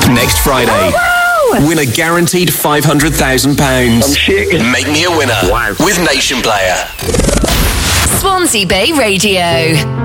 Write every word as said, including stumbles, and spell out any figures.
Next Friday. Woo! Win a guaranteed five hundred thousand pounds. I'm shaking. Make me a winner. Wow. With Nation Player. Swansea Bay Radio.